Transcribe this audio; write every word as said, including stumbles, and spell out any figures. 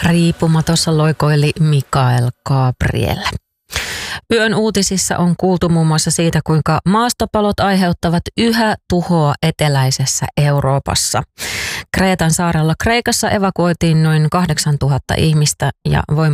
Riippumatossa loikoili Mikael Gabriel. Yön uutisissa on kuultu muun muassa siitä, kuinka maastopalot aiheuttavat yhä tuhoa eteläisessä Euroopassa. Kreetan saarella Kreikassa evakuoitiin noin kahdeksantuhatta ihmistä ja voimakkaasti